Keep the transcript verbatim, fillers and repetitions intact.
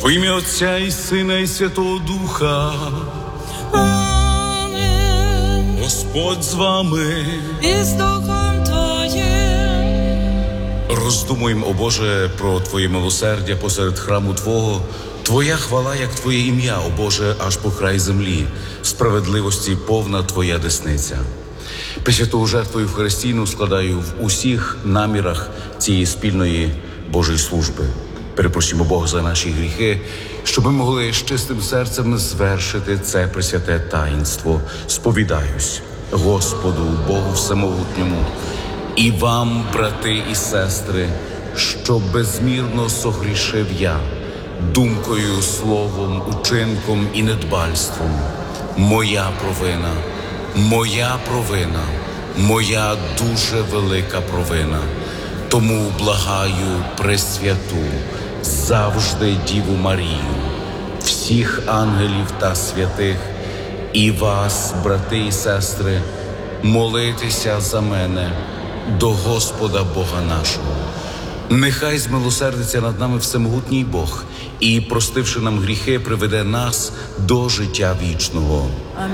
Во ім'я Отця і Сина і Святого Духа. Амінь. Господь з вами. І з Духом Твоїм. Роздумуємо, о Боже, про Твоє милосердя посеред храму Твого. Твоя хвала, як Твоє ім'я, о Боже, аж по край землі. Справедливості повна Твоя десниця. Пресвяту жертву Євхаристійну складаю в усіх намірах цієї спільної Божої служби. Перепросимо Бога за наші гріхи, щоб ми могли з чистим серцем звершити це пресвяте таїнство. Сповідаюсь Господу, Богу Всемогутньому, і вам, брати і сестри, що безмірно согрішив я, думкою, словом, учинком і недбальством. Моя провина, моя провина, моя дуже велика провина. Тому благаю Пресвяту, завжди Діву Марію, всіх ангелів та святих, і вас, брати і сестри, молитеся за мене до Господа Бога нашого. Нехай змилосердиться над нами всемогутній Бог і, простивши нам гріхи, приведе нас до життя вічного.